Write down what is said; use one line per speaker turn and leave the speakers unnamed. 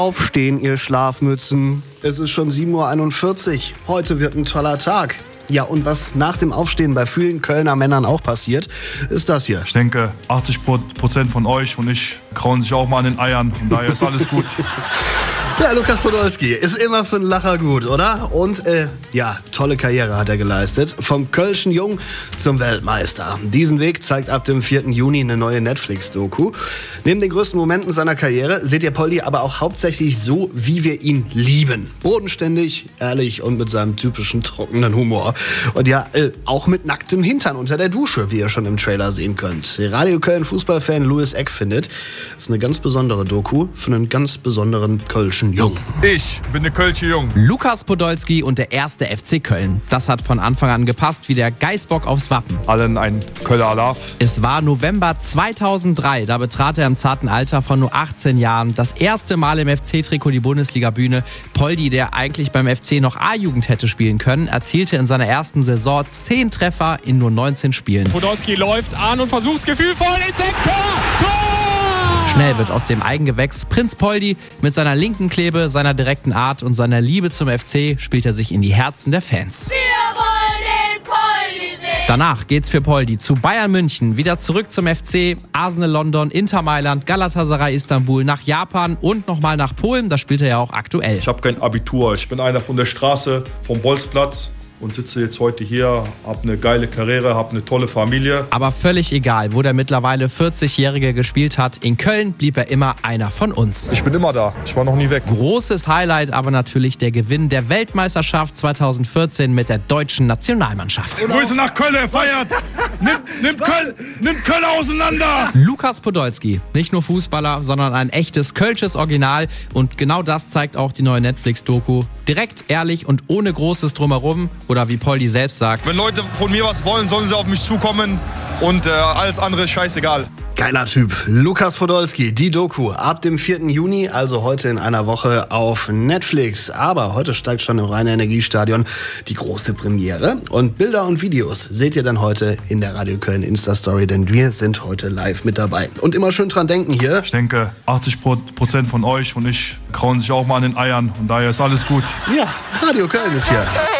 Aufstehen, ihr Schlafmützen. Es ist schon 7:41 Uhr. Heute wird ein toller Tag. Ja, und was nach dem Aufstehen bei vielen Kölner Männern auch passiert, ist das hier.
Ich denke, 80% von euch und ich krauen sich auch mal an den Eiern. Von daher ist alles gut.
Ja, Lukas Podolski ist immer für einen Lacher gut, oder? Und tolle Karriere hat er geleistet. Vom Kölschen Jung zum Weltmeister. Diesen Weg zeigt ab dem 4. Juni eine neue Netflix-Doku. Neben den größten Momenten seiner Karriere seht ihr Poldi aber auch hauptsächlich so, wie wir ihn lieben. Bodenständig, ehrlich und mit seinem typischen trockenen Humor. Und auch mit nacktem Hintern unter der Dusche, wie ihr schon im Trailer sehen könnt. Radio Köln Fußballfan Louis Eck findet, das ist eine ganz besondere Doku für einen ganz besonderen Kölschen Jung.
Ich bin der Kölsche Jung.
Lukas Podolski und der erste FC Köln. Das hat von Anfang an gepasst wie der Geißbock aufs Wappen.
Allen ein Köller Alaf.
Es war November 2003, da betrat er im zarten Alter von nur 18 Jahren das erste Mal im FC-Trikot die Bundesliga-Bühne. Poldi, der eigentlich beim FC noch A-Jugend hätte spielen können, erzielte in seiner ersten Saison 10 Treffer in nur 19 Spielen.
Podolski läuft an und versucht gefühlvoll ins Sektor. Tor!
Schnell wird aus dem Eigengewächs Prinz Poldi. Mit seiner linken Klebe, seiner direkten Art und seiner Liebe zum FC spielt er sich in die Herzen der Fans.
Wir wollen den Poldi sehen!
Danach geht's für Poldi zu Bayern München, wieder zurück zum FC, Arsenal London, Inter Mailand, Galatasaray Istanbul, nach Japan und nochmal nach Polen. Da spielt er ja auch aktuell.
Ich habe kein Abitur. Ich bin einer von der Straße, vom Bolzplatz. Und sitze jetzt heute hier, habe eine geile Karriere, habe eine tolle Familie.
Aber völlig egal, wo der mittlerweile 40-Jährige gespielt hat, in Köln blieb er immer einer von uns.
Ich bin immer da, ich war noch nie weg.
Großes Highlight aber natürlich der Gewinn der Weltmeisterschaft 2014 mit der deutschen Nationalmannschaft.
Grüße nach Köln, er feiert! Nimmt Köln auseinander!
Lukas Podolski, nicht nur Fußballer, sondern ein echtes kölsches Original. Und genau das zeigt auch die neue Netflix-Doku. Direkt, ehrlich und ohne großes Drumherum. Oder wie Poldi selbst sagt:
Wenn Leute von mir was wollen, sollen sie auf mich zukommen und alles andere ist scheißegal.
Geiler Typ. Lukas Podolski, die Doku ab dem 4. Juni, also heute in einer Woche auf Netflix. Aber heute steigt schon im Rhein-Energiestadion die große Premiere. Und Bilder und Videos seht ihr dann heute in der Radio Köln Insta-Story, denn wir sind heute live mit dabei. Und immer schön dran denken hier.
Ich denke, 80% von euch und ich krauen sich auch mal an den Eiern. Und daher ist alles gut.
Ja, Radio Köln ist hier.